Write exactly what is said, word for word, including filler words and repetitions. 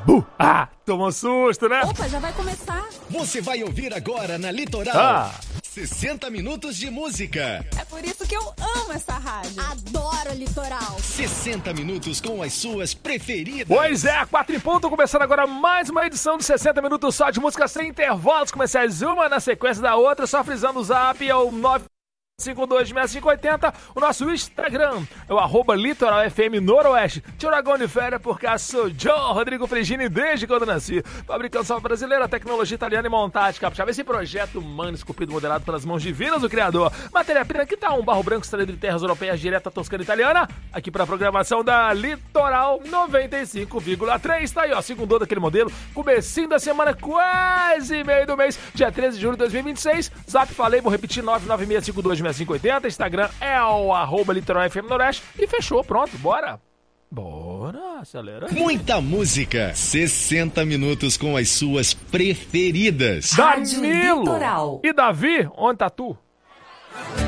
Uh, ah, tomou um susto, né? Opa, já vai começar. Você vai ouvir agora na Litoral. Ah. sessenta minutos de música. É por isso que eu amo essa rádio. Adoro Litoral. sessenta minutos com as suas preferidas. Pois é, quatro em ponto, começando agora mais uma edição de sessenta minutos só de música sem intervalos comerciais, uma na sequência da outra, só frisando o zap, é o nove cinco dois seis cinco oito zero, o nosso Instagram é o arroba Litoral F M Noroeste. Tioragão de férias, porque eu sou John Rodrigo Frigini desde quando nasci. Fabricando só brasileira, tecnologia italiana e montagem capixaba. Esse projeto humano esculpido, modelado pelas mãos divinas do Criador. Matéria-prima, que tá um barro branco extraído de terras europeias direto à Toscana italiana. Aqui pra programação da Litoral noventa e cinco vírgula três. Tá aí, ó, segundo daquele modelo. Comecinho da semana, quase meio do mês, dia treze de julho de dois mil e vinte e seis. Zap, falei, vou repetir, nove nove seis cinco dois seis cinco oito zero. Instagram é o arroba Litoral F M Noroeste. E fechou, pronto, bora. Bora, acelera. Muita música, sessenta minutos com as suas preferidas. Danilo e Davi, onde tá tu?